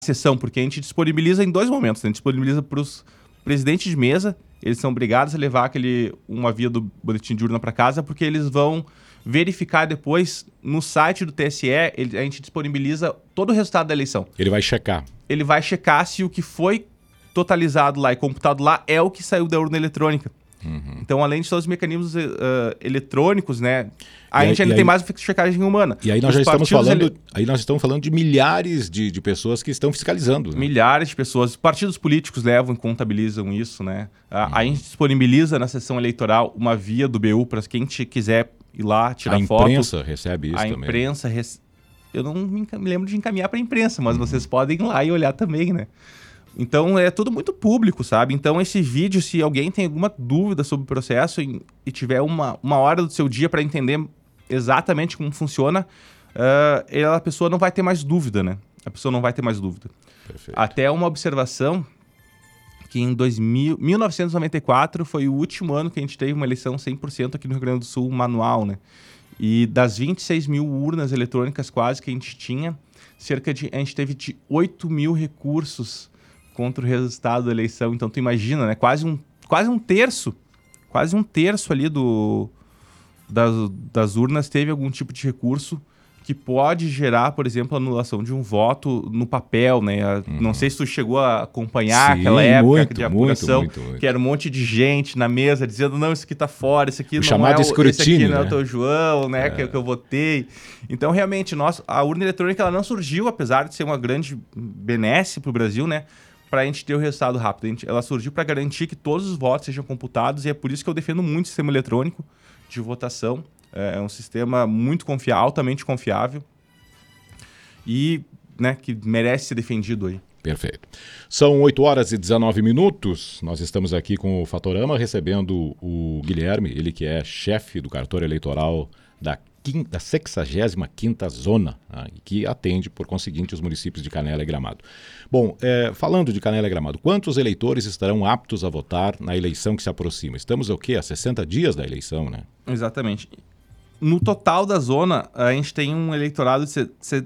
sessão, porque a gente disponibiliza em 2 momentos. A gente disponibiliza para os presidentes de mesa, eles são obrigados a levar uma via do boletim de urna para casa, porque eles vão verificar depois no site do TSE, a gente disponibiliza todo o resultado da eleição. Ele vai checar. Ele vai checar se o que foi totalizado lá e computado lá é o que saiu da urna eletrônica. Então, além de todos os mecanismos eletrônicos, né, a gente ainda tem mais checagem humana. E aí nós estamos falando de milhares de pessoas que estão fiscalizando. Né? Milhares de pessoas. Partidos políticos levam e contabilizam isso, né? A gente disponibiliza na sessão eleitoral uma via do BU para quem quiser ir lá, tirar foto. A imprensa recebe isso também. A imprensa... Eu não me lembro de encaminhar para a imprensa, mas vocês podem ir lá e olhar também, né? Então, é tudo muito público, sabe? Então, esse vídeo, se alguém tem alguma dúvida sobre o processo e tiver uma hora do seu dia para entender exatamente como funciona, a pessoa não vai ter mais dúvida, né? A pessoa não vai ter mais dúvida. Perfeito. Até uma observação que em 1994 foi o último ano que a gente teve uma eleição 100% aqui no Rio Grande do Sul, manual, né? E das 26 mil urnas eletrônicas quase que a gente tinha, a gente teve de 8 mil recursos contra o resultado da eleição. Então, tu imagina, né? Quase um terço ali das urnas teve algum tipo de recurso que pode gerar, por exemplo, a anulação de um voto no papel, né? Não sei se tu chegou a acompanhar aquela época de apuração, muito. Que era um monte de gente na mesa dizendo, não, isso aqui tá fora, isso aqui não é escrutínio, esse aqui não é né? o teu João, né? Que eu votei. Então, realmente, a urna eletrônica ela não surgiu, apesar de ser uma grande benesse para o Brasil, né? Para a gente ter o resultado rápido. Ela surgiu para garantir que todos os votos sejam computados e é por isso que eu defendo muito o sistema eletrônico de votação. É um sistema muito altamente confiável e, né, que merece ser defendido aí. Perfeito. São 8h19. Nós estamos aqui com o Fatorama recebendo o Guilherme, ele que é chefe do cartório eleitoral da 65ª Zona, e que atende, por conseguinte, os municípios de Canela e Gramado. Bom, falando de Canela e Gramado, quantos eleitores estarão aptos a votar na eleição que se aproxima? Estamos o quê? A 60 dias da eleição, né? Exatamente. No total da zona, a gente tem um eleitorado de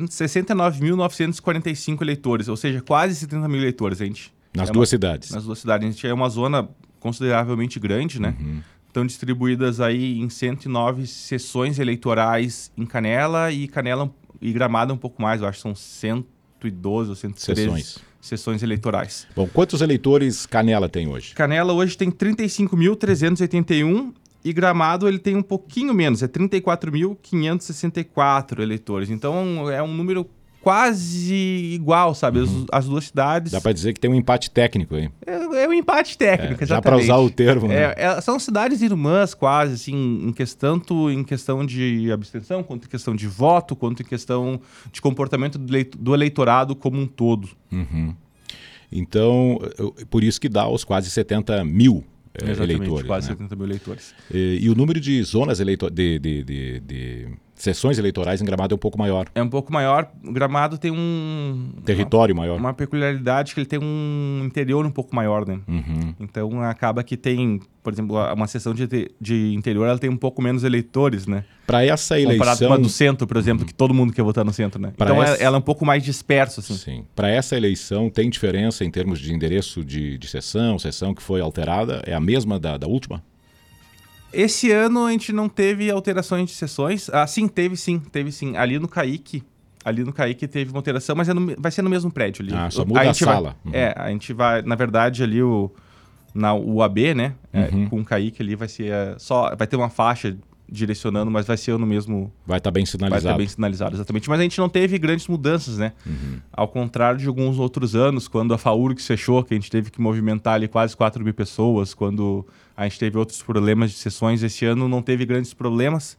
69.945 eleitores, ou seja, quase 70 mil eleitores. Nas duas cidades. Nas 2 cidades. A gente é uma zona consideravelmente grande, né? Estão distribuídas aí em 109 sessões eleitorais em Canela e Gramado um pouco mais, eu acho que são 112 ou 113 sessões eleitorais. Bom, quantos eleitores Canela tem hoje? Canela hoje tem 35.381 e Gramado ele tem um pouquinho menos, é 34.564 eleitores. Então é um número quase igual, sabe? As 2 cidades... Dá para dizer que tem um empate técnico aí. É um empate técnico, exatamente. Já para usar o termo, né? São cidades irmãs quase, assim, tanto em questão de abstenção, quanto em questão de voto, quanto em questão de comportamento do eleitorado como um todo. Então, por isso que dá os quase 70 mil eleitores. Quase, né? 70 mil eleitores. E o número de zonas de sessões eleitorais em Gramado é um pouco maior. É um pouco maior. O Gramado tem um... território maior. Uma peculiaridade que ele tem um interior um pouco maior, né? Então acaba que tem, por exemplo, uma sessão de interior, ela tem um pouco menos eleitores, né? Para essa eleição... Comparado com a do centro, por exemplo, que todo mundo quer votar no centro, né? Então ela é um pouco mais dispersa, assim. Sim. Para essa eleição, tem diferença em termos de endereço de sessão que foi alterada? É a mesma da última? Esse ano a gente não teve alterações de sessões. Teve sim. Ali no Caique teve uma alteração, mas vai ser no mesmo prédio ali. Só muda a sala. A gente vai, na verdade, ali na UAB, né? Com o Caique ali vai ter uma faixa direcionando, mas vai ser no mesmo... Vai estar bem sinalizado. Vai estar bem sinalizado, exatamente. Mas a gente não teve grandes mudanças, né? Ao contrário de alguns outros anos, quando a FAURGS fechou, que a gente teve que movimentar ali quase 4 mil pessoas, quando a gente teve outros problemas de sessões, esse ano não teve grandes problemas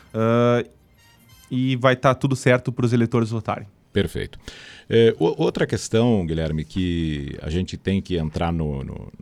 e vai estar tudo certo para os eleitores votarem. Perfeito. Outra questão, Guilherme, que a gente tem que entrar no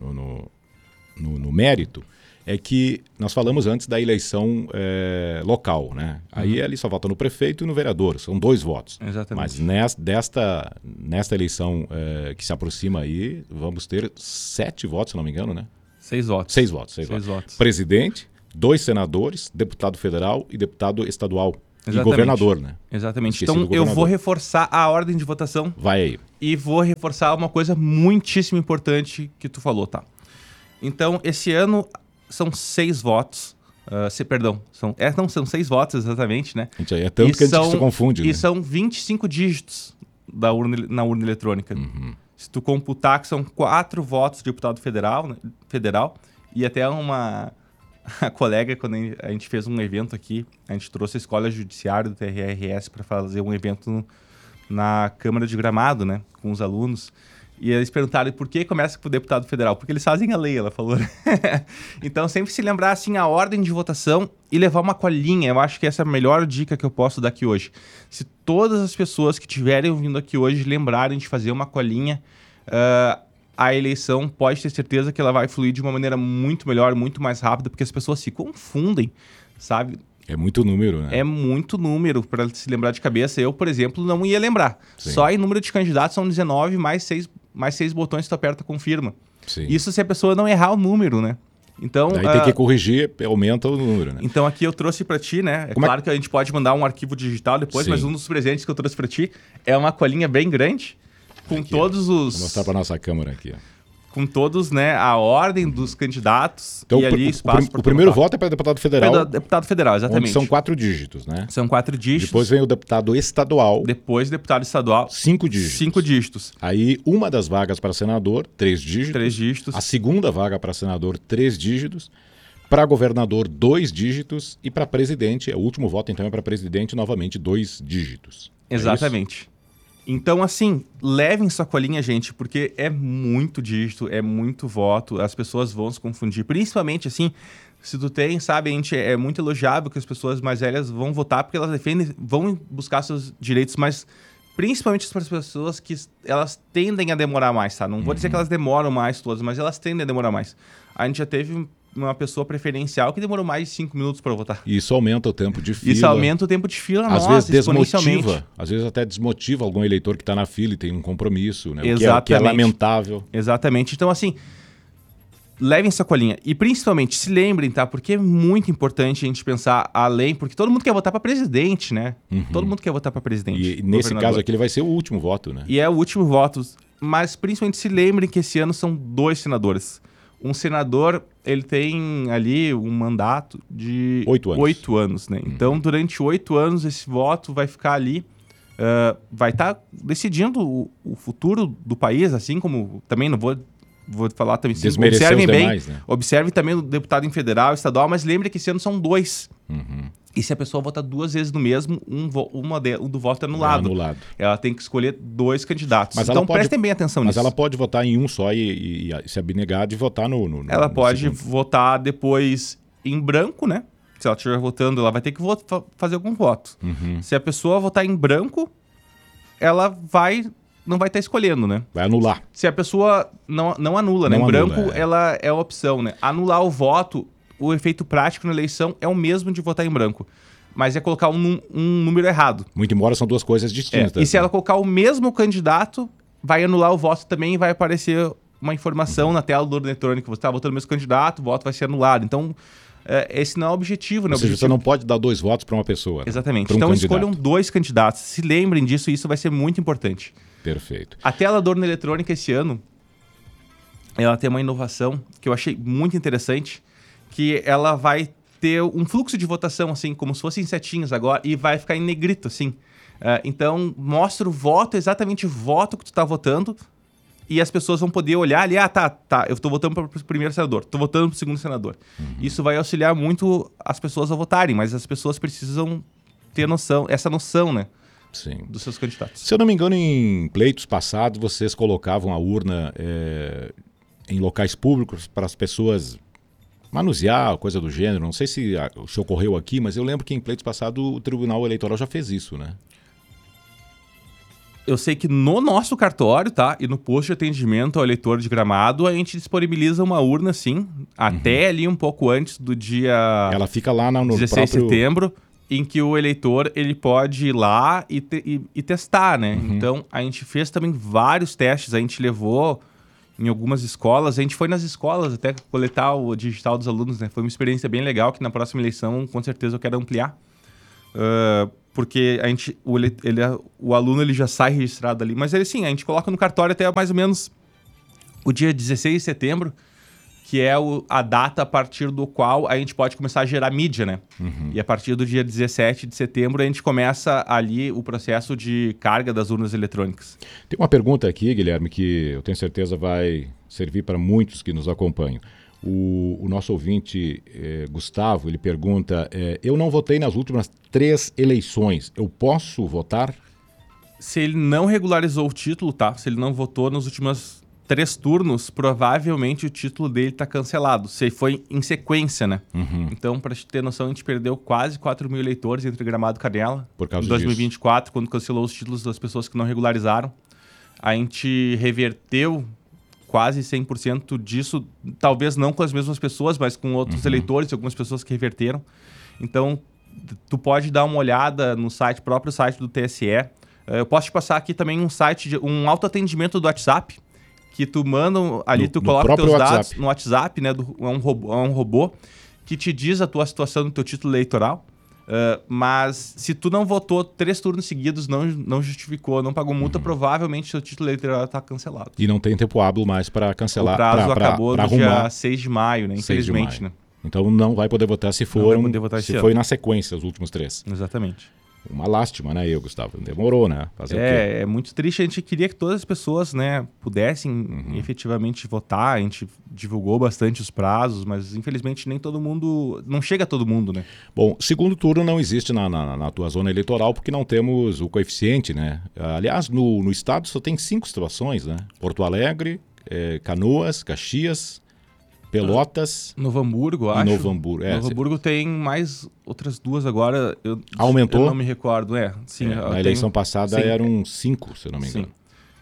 mérito, é que nós falamos antes da eleição local, né? Aí ali só vota no prefeito e no vereador, são 2 votos. Exatamente. Mas nesta eleição que se aproxima aí, vamos ter 7 votos, se não me engano, né? 6 votos. 6 votos. Presidente, 2 senadores, deputado federal e deputado estadual. Exatamente. E governador, né? Exatamente. Então eu vou reforçar a ordem de votação. Vai aí. E vou reforçar uma coisa muitíssimo importante que tu falou, tá? Então, esse ano são 6 votos. São 6 votos exatamente, né? Gente, é tanto que a gente se confunde, né? E são 25 dígitos na urna eletrônica. Se tu computar que são 4 votos de deputado federal, né? E até a colega, quando a gente fez um evento aqui, a gente trouxe a Escola Judiciária do TRRS para fazer um evento na Câmara de Gramado, né? Com os alunos. E eles perguntaram por que começa com o deputado federal? Porque eles fazem a lei, ela falou. Então, sempre se lembrar, assim, a ordem de votação e levar uma colinha. Eu acho que essa é a melhor dica que eu posso dar aqui hoje. Se todas as pessoas que estiverem vindo aqui hoje lembrarem de fazer uma colinha, a eleição pode ter certeza que ela vai fluir de uma maneira muito melhor, muito mais rápida, porque as pessoas se confundem, sabe? É muito número, né? É muito número para se lembrar de cabeça. Eu, por exemplo, não ia lembrar. Sim. Só em número de candidatos são 19 mais 6 botões que tu aperta confirma. Sim. Isso se a pessoa não errar o número, né? Então, daí tem que corrigir, aumenta o número, né? Então aqui eu trouxe para ti, né? Claro que a gente pode mandar um arquivo digital depois, Sim. mas um dos presentes que eu trouxe para ti é uma colinha bem grande com aqui, todos os... Vou mostrar para nossa câmera aqui, ó. Com todos, né, a ordem dos candidatos Então, e ali espaço para o primeiro voto é para deputado federal. Deputado federal, exatamente. Onde são 4 dígitos, né? São 4 dígitos. Depois vem o deputado estadual. Depois, deputado estadual. 5 dígitos. 5 dígitos. Aí, uma das vagas para senador, 3 dígitos. 3 dígitos. A segunda vaga para senador, 3 dígitos. Para governador, 2 dígitos. E para presidente, o último voto, então, é para presidente, novamente, 2 dígitos. Exatamente. Então, assim, levem sua colinha, gente, porque é muito dígito, é muito voto, as pessoas vão se confundir. Principalmente, assim, se tu tem, sabe, é muito elogiável que as pessoas mais velhas vão votar porque elas defendem, vão buscar seus direitos, mas principalmente para as pessoas que elas tendem a demorar mais, tá? Não vou dizer que elas demoram mais todas, mas elas tendem a demorar mais. A gente já teve uma pessoa preferencial que demorou mais de 5 minutos para votar. E isso aumenta o tempo de fila. Isso aumenta o tempo de fila, às vezes desmotiva, às vezes até desmotiva algum eleitor que está na fila e tem um compromisso, né? Exatamente. O que é lamentável. Exatamente. Então, assim, levem essa colinha. E principalmente, se lembrem, tá? Porque é muito importante a gente pensar além, porque todo mundo quer votar para presidente, né? Todo mundo quer votar para presidente. E nesse caso aqui ele vai ser o último voto, né? E é o último voto. Mas principalmente se lembrem que esse ano são 2 senadores. Um senador, ele tem ali um mandato de 8 anos, né? Então, durante 8 anos, esse voto vai ficar ali, vai estar decidindo o futuro do país, assim como, também não vou falar também, observem bem, demais, né? Observe também o deputado em federal, estadual, mas lembre que esse ano são 2. E se a pessoa vota 2 vezes no mesmo, um do voto é anulado. Ela tem que escolher 2 candidatos. Mas então prestem bem atenção nisso. Mas ela pode votar em um só e se abnegar de votar no Ela pode segundo. votar depois em branco, né? Se ela estiver votando, ela vai ter que fazer algum voto. Se a pessoa votar em branco, ela não vai estar escolhendo, né? Vai anular. Se a pessoa não anula, né? Em branco, ela é a opção, né? Anular o voto, o efeito prático na eleição é o mesmo de votar em branco. Mas é colocar um número errado. Muito embora são 2 coisas distintas. E se ela colocar o mesmo candidato, vai anular o voto também e vai aparecer uma informação na tela do urna eletrônica. Você está votando o mesmo candidato, o voto vai ser anulado. Então, esse não é o objetivo, né? Ou seja, você não pode dar 2 votos para uma pessoa. Exatamente. Então, escolham 2 candidatos. Se lembrem disso, isso vai ser muito importante. Perfeito. A tela da urna eletrônica esse ano, ela tem uma inovação que eu achei muito interessante, que ela vai ter um fluxo de votação, assim, como se fossem setinhos agora, e vai ficar em negrito, assim. Então, mostra o voto, exatamente o voto que tu tá votando, e as pessoas vão poder olhar ali, eu estou votando para o primeiro senador, estou votando para o segundo senador. Isso vai auxiliar muito as pessoas a votarem, mas as pessoas precisam ter essa noção, né? Sim. Dos seus candidatos. Se eu não me engano, em pleitos passados, vocês colocavam a urna em locais públicos para as pessoas manusear, coisa do gênero. Não sei se ocorreu aqui, mas eu lembro que em pleitos passados o Tribunal Eleitoral já fez isso, né? Eu sei que no nosso cartório, tá? E no posto de atendimento ao eleitor de Gramado, a gente disponibiliza uma urna, sim, até ali um pouco antes do dia... Ela fica lá no 16 de setembro, em que o eleitor ele pode ir lá e testar, né? Então, a gente fez também vários testes, a gente levou em algumas escolas, a gente foi nas escolas até coletar o digital dos alunos, né? Foi uma experiência bem legal que na próxima eleição, com certeza, eu quero ampliar. porque o aluno ele já sai registrado ali. Mas ele sim, a gente coloca no cartório até mais ou menos o dia 16 de setembro, que é a data a partir do qual a gente pode começar a gerar mídia, né? E a partir do dia 17 de setembro a gente começa ali o processo de carga das urnas eletrônicas. Tem uma pergunta aqui, Guilherme, que eu tenho certeza vai servir para muitos que nos acompanham. O nosso ouvinte, Gustavo, ele pergunta, eu não votei nas últimas 3 eleições, eu posso votar? Se ele não regularizou o título, tá? Se ele não votou nos últimos 3 turnos, provavelmente o título dele está cancelado. Se foi em sequência, né? Então, para te ter noção, a gente perdeu quase 4 mil eleitores entre Gramado e Canela. Por causa em 2024, quando cancelou os títulos das pessoas que não regularizaram. A gente reverteu quase 100% disso, talvez não com as mesmas pessoas, mas com outros eleitores, algumas pessoas que reverteram. Então, tu pode dar uma olhada no próprio site do TSE. Eu posso te passar aqui também um autoatendimento do WhatsApp, que tu manda ali, tu coloca teus dados no WhatsApp, né? É um robô que te diz a tua situação no teu título eleitoral. Mas se tu não votou 3 turnos seguidos, não justificou, não pagou multa, provavelmente seu título eleitoral está cancelado. E não tem tempo hábil mais para cancelar. O prazo acabou no dia 6 de maio, né? Infelizmente, né? Então não vai poder votar se foi na sequência os últimos 3. Exatamente. Uma lástima, né, Gustavo? Demorou, né? Fazer o quê? É muito triste. A gente queria que todas as pessoas, né, pudessem efetivamente votar. A gente divulgou bastante os prazos, mas infelizmente nem todo mundo... Não chega a todo mundo, né? Bom, segundo turno não existe na tua zona eleitoral porque não temos o coeficiente, né? Aliás, no estado só tem 5 situações, né? Porto Alegre, Canoas, Caxias... Pelotas... Novo Hamburgo, acho. Novo Hamburgo, Novo Hamburgo tem mais outras 2 agora. Aumentou? Eu não me recordo, sim. Na eleição passada eram 5, se eu não me engano.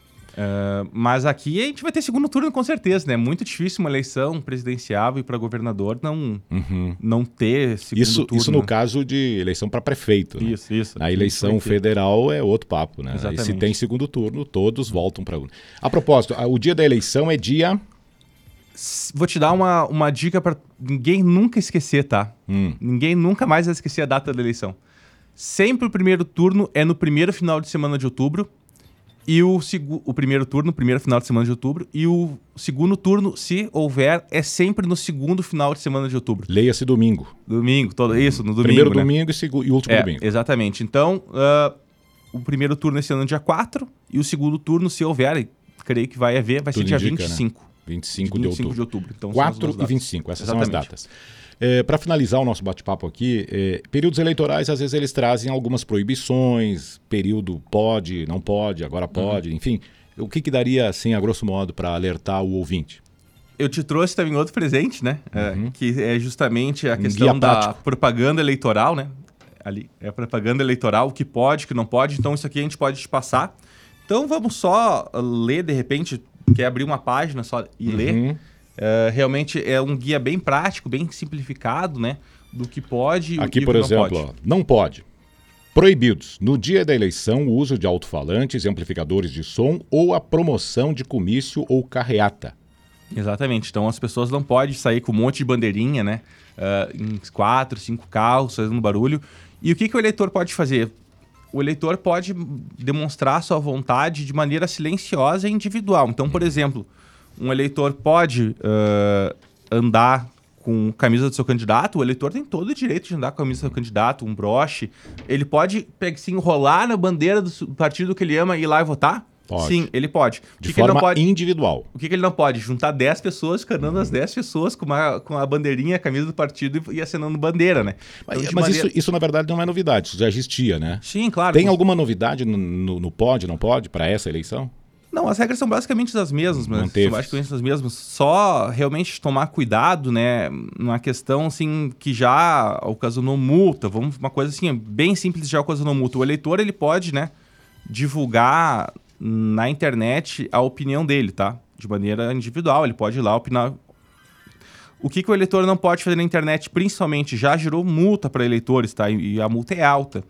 Mas aqui a gente vai ter segundo turno com certeza, né? É muito difícil uma eleição presidencial e para governador não ter segundo turno. Isso no caso de eleição para prefeito. Né? Isso. A eleição federal é outro papo, né? Exatamente. E se tem segundo turno, todos voltam para... A propósito, o dia da eleição é dia... Vou te dar uma dica para ninguém nunca esquecer, tá? Ninguém nunca mais vai esquecer a data da eleição. Sempre o primeiro turno é no primeiro final de semana de outubro. E o primeiro turno, primeiro final de semana de outubro. E o segundo turno, se houver, é sempre no segundo final de semana de outubro. Leia-se domingo. Domingo, isso, no domingo. Primeiro domingo e último domingo. Exatamente. Então, o primeiro turno esse ano é dia 4. E o segundo turno, se houver, creio que vai haver, vai ser dia 25. Né? 25 de outubro. Então, 4 e 25, essas são as datas. Para finalizar o nosso bate-papo aqui, períodos eleitorais, às vezes eles trazem algumas proibições, período pode, não pode, agora pode, enfim. O que daria, assim, a grosso modo, para alertar o ouvinte? Eu te trouxe também outro presente, né? Que é justamente a questão da propaganda eleitoral, né? Ali, é a propaganda eleitoral, o que pode, o que não pode. Então, isso aqui a gente pode te passar. Então, vamos só ler, de repente... Quer abrir uma página só e ler. Realmente é um guia bem prático, bem simplificado, né? Do que pode e o que não pode. Aqui, por exemplo, não pode. Proibidos. No dia da eleição, o uso de alto-falantes e amplificadores de som ou a promoção de comício ou carreata. Exatamente. Então, as pessoas não podem sair com um monte de bandeirinha, né? Em 4, 5 carros, fazendo barulho. E o que o eleitor pode fazer? O eleitor pode demonstrar sua vontade de maneira silenciosa e individual. Então, por exemplo, um eleitor pode andar com camisa do seu candidato. O eleitor tem todo o direito de andar com a camisa do seu candidato, um broche. Ele pode se enrolar na bandeira do partido que ele ama e ir lá e votar? Pode. Sim, ele pode. De forma individual. O que ele não pode? Juntar 10 pessoas, ficando as 10 pessoas com a bandeirinha, a camisa do partido e acenando bandeira, né? Então, mas isso, na verdade, não é novidade. Isso já existia, né? Sim, claro. Tem alguma novidade no pode, não pode, para essa eleição? Não, as regras são basicamente as mesmas, mas são basicamente as mesmas. Só realmente tomar cuidado, né? Uma questão, assim, que já ocasionou multa. Uma coisa, assim, bem simples já ocasionou multa. O eleitor, ele pode, né, divulgar na internet a opinião dele, tá? De maneira individual, ele pode ir lá opinar. O que o eleitor não pode fazer na internet, principalmente, já gerou multa para eleitores, tá? E a multa é alta.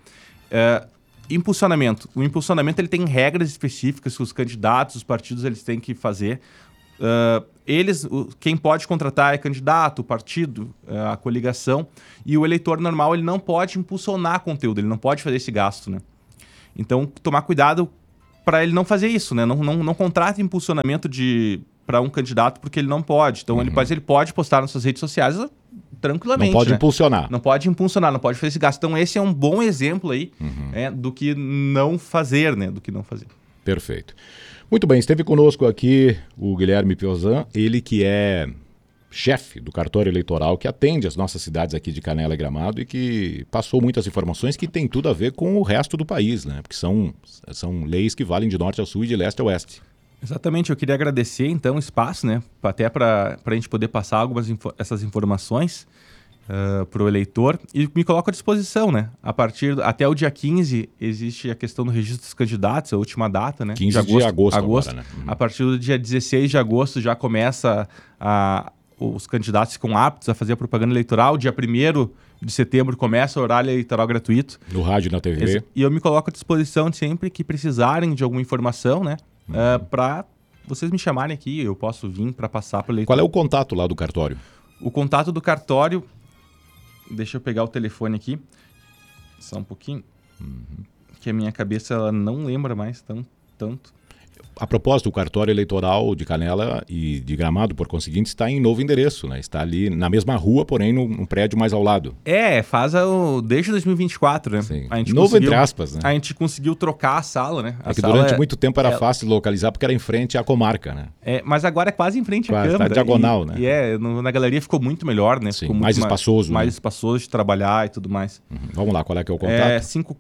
Impulsionamento. O impulsionamento ele tem regras específicas que os candidatos, os partidos, eles têm que fazer. quem pode contratar é candidato, o partido, a coligação, e o eleitor normal ele não pode impulsionar conteúdo, ele não pode fazer esse gasto, né? Então, tomar cuidado para ele não fazer isso, né? Não contrata impulsionamento para um candidato porque ele não pode. Então, ele pode postar nas suas redes sociais tranquilamente. Não pode né? impulsionar. Não pode impulsionar, não pode fazer esse gasto. Então, esse é um bom exemplo aí do que não fazer, né? Do que não fazer. Perfeito. Muito bem, esteve conosco aqui o Guilherme Piozan, ele que é chefe do cartório eleitoral que atende as nossas cidades aqui de Canela e Gramado e que passou muitas informações que tem tudo a ver com o resto do país, né? Porque são leis que valem de norte ao sul e de leste a oeste. Exatamente, eu queria agradecer então o espaço, né? Até para a gente poder passar essas informações para o eleitor e me coloco à disposição, né? Até o dia 15 existe a questão do registro dos candidatos, a última data, né? 15 de agosto agora, né? A partir do dia 16 de agosto já começa os candidatos ficam aptos a fazer a propaganda eleitoral. Dia 1º de setembro começa o horário eleitoral gratuito. No rádio e na TV. E eu me coloco à disposição sempre que precisarem de alguma informação, né? Para vocês me chamarem aqui, eu posso vir para passar para o eleitor. Qual é o contato lá do cartório? O contato do cartório... Deixa eu pegar o telefone aqui. Só um pouquinho. Que a minha cabeça ela não lembra mais tanto. A propósito, o cartório eleitoral de Canela e de Gramado, por conseguinte, está em novo endereço, né? Está ali na mesma rua, porém num prédio mais ao lado. Desde 2024, né? Sim. A gente novo entre aspas, né? A gente conseguiu trocar a sala, né? Durante muito tempo era fácil de localizar porque era em frente à comarca, né? Mas agora é quase em frente à Câmara. Está diagonal, né? Na galeria ficou muito melhor, né? Sim, ficou mais espaçoso. Mais espaçoso de trabalhar e tudo mais. Vamos lá, qual é que é o contato?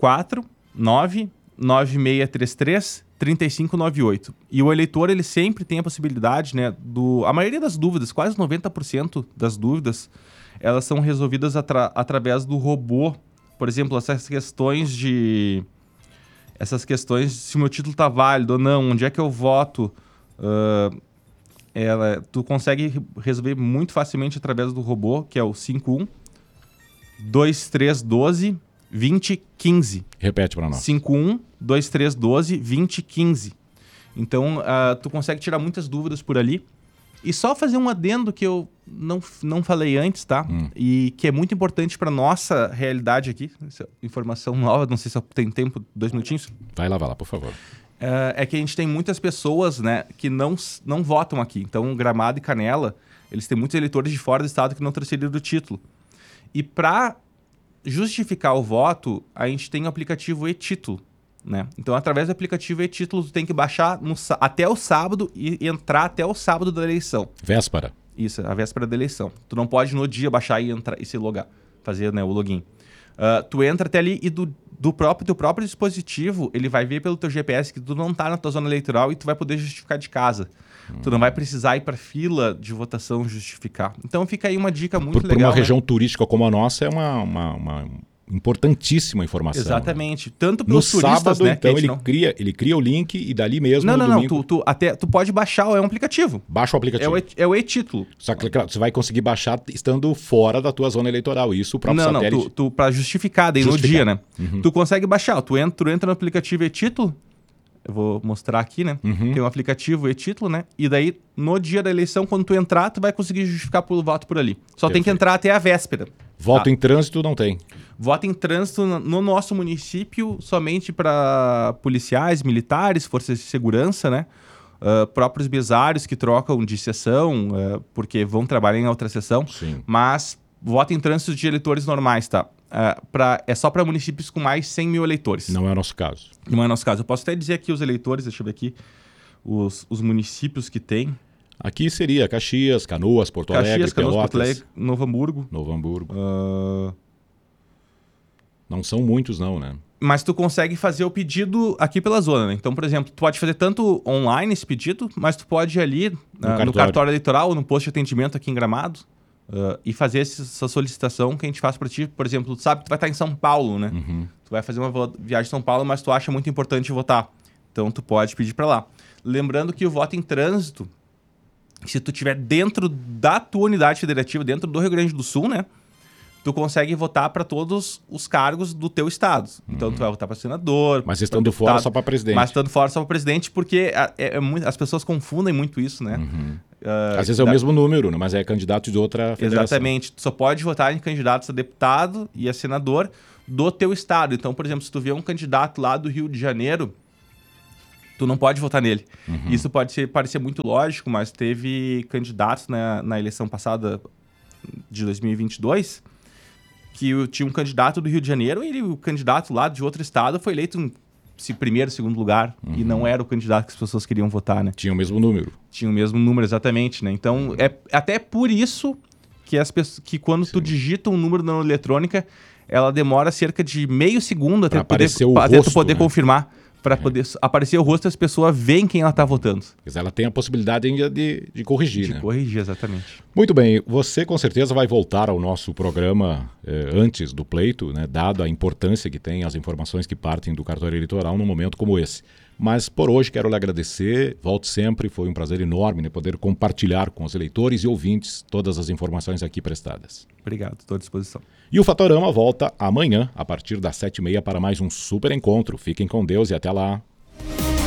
549-9633-3598. E o eleitor, ele sempre tem a possibilidade, né, a maioria das dúvidas, quase 90% das dúvidas, elas são resolvidas através do robô. Por exemplo, essas questões se o meu título está válido ou não, onde é que eu voto, tu consegue resolver muito facilmente através do robô, que é o 51 2312 2015. Repete para nós. 51 2312 2015. Então, tu consegue tirar muitas dúvidas por ali. E só fazer um adendo que eu não falei antes, tá? E que é muito importante para nossa realidade aqui. Essa informação nova, não sei se tem tempo, 2 minutinhos. Vai lá, por favor. É que a gente tem muitas pessoas, né, que não votam aqui. Então, Gramado e Canela, eles têm muitos eleitores de fora do estado que não transferiram o título. E para justificar o voto, a gente tem o aplicativo e-Título, né? Então, através do aplicativo e-Título, tu tem que baixar até o sábado e entrar até o sábado da eleição. Véspera. Isso, a véspera da eleição. Tu não pode no dia baixar e entrar e se logar, fazer, né, o login. Tu entra até ali e do teu próprio dispositivo, ele vai ver pelo teu GPS que tu não tá na tua zona eleitoral e tu vai poder justificar de casa. Tu não vai precisar ir para fila de votação justificar. Então fica aí uma dica muito legal. Por uma região turística como a nossa, é uma importantíssima informação. Exatamente. Né? Tanto para os turistas, sábado, né? Então ele cria o link e dali mesmo no domingo... Tu pode baixar, é um aplicativo. Baixa o aplicativo. É o e-Título. Só que você vai conseguir baixar estando fora da tua zona eleitoral. Isso o próprio satélite... Não, para justificar daí no dia, né? Tu consegue baixar. Tu entra no aplicativo e-Título. Eu vou mostrar aqui, né? Tem um aplicativo e-Título, né? E daí, no dia da eleição, quando tu entrar, tu vai conseguir justificar pelo voto por ali. Só tem que entrar até a véspera. Voto em trânsito não tem. Voto em trânsito no nosso município somente para policiais, militares, forças de segurança, né? Próprios mesários que trocam de sessão, porque vão trabalhar em outra sessão. Sim. Mas voto em trânsito de eleitores normais, tá? É só para municípios com mais 100 mil eleitores. Não é o nosso caso. Não é o nosso caso. Eu posso até dizer aqui os eleitores, deixa eu ver aqui, os municípios que tem. Aqui seria Caxias, Canoas, Porto Alegre, Pelotas, Porto Alegre, Novo Hamburgo. Não são muitos não, né? Mas tu consegue fazer o pedido aqui pela zona, né? Então, por exemplo, tu pode fazer tanto online esse pedido, mas tu pode ir ali no cartório eleitoral ou no posto de atendimento aqui em Gramado e fazer essa solicitação que a gente faz para ti. Por exemplo, tu sabe que tu vai estar em São Paulo, né? Tu vai fazer uma viagem a São Paulo, mas tu acha muito importante votar. Então, tu pode pedir para lá. Lembrando que o voto em trânsito, se tu estiver dentro da tua unidade federativa, dentro do Rio Grande do Sul, né? Tu consegue votar para todos os cargos do teu estado. Então, tu vai votar para senador... Mas estando fora só para presidente. Mas estando fora só para presidente, porque as pessoas confundem muito isso, né? Às vezes é o mesmo número, né? Mas é candidato de outra federação. Exatamente. Tu só pode votar em candidatos a deputado e a senador do teu estado. Então, por exemplo, se tu vê um candidato lá do Rio de Janeiro, tu não pode votar nele. Isso pode parecer muito lógico, mas teve candidatos na eleição passada de 2022 que tinha um candidato do Rio de Janeiro e o candidato lá de outro estado foi eleito em primeiro, segundo lugar, e não era o candidato que as pessoas queriam votar, né? Tinha o mesmo número. Tinha o mesmo número, exatamente, né? Então, até por isso que que quando tu digita um número na eletrônica, ela demora cerca de meio segundo até tu poder confirmar. Para poder aparecer o rosto e as pessoas veem quem ela está votando. Mas ela tem a possibilidade ainda de corrigir, né? De corrigir, exatamente. Muito bem. Você com certeza vai voltar ao nosso programa antes do pleito, né? Dado a importância que tem as informações que partem do cartório eleitoral num momento como esse. Mas por hoje quero lhe agradecer. Volte sempre. Foi um prazer enorme, né, poder compartilhar com os eleitores e ouvintes todas as informações aqui prestadas. Obrigado, estou à disposição. E o Fatorama volta amanhã, a partir das 7h30, para mais um super encontro. Fiquem com Deus e até lá.